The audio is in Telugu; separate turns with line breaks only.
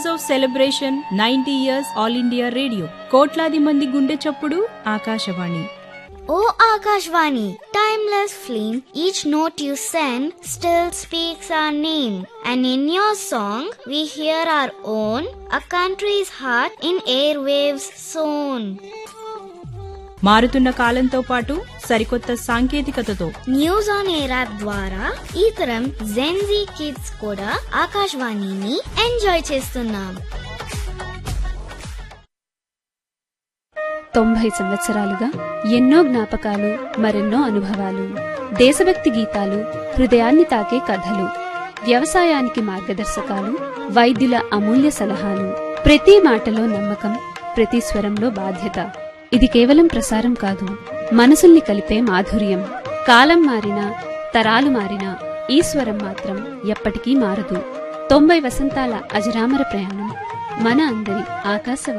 Of celebration 90 years all India radio. కోట్లాది మంది గుండె చప్పుడు Akashvani.
O Akashvani, timeless flame, each note you send still speaks our name. And in your song, we hear our own, a country's heart in airwaves sown.
మారుతున్న కాలంతో పాటు సరికొత్త సాంకేతికతతో
న్యూస్ ఆన్ ఎయిర్ యాప్ ద్వారా ఈ తరం జెన్జీ కిడ్స్ కూడా ఆకాశవాణిని ఎంజాయ్ చేస్తున్నాం.
90 సంవత్సరాలుగా ఎన్నో జ్ఞాపకాలు, మరెన్నో అనుభవాలు, దేశభక్తి గీతాలు, హృదయాన్ని తాకే కథలు, వ్యవసాయానికి మార్గదర్శకాలు, వైద్యుల అమూల్య సలహాలు, ప్రతి మాటలో నమ్మకం, ప్రతి స్వరంలో బాధ్యత. ఇది కేవలం ప్రసారం కాదు, మనసుల్ని కలిపే మాధుర్యం. కాలం మారినా, తరాలు మారినా, ఈ స్వరం మాత్రం ఎప్పటికీ మారదు. 90 వసంతాల అజరామర ప్రయాణం మన అందరి ఆకాశవాణి.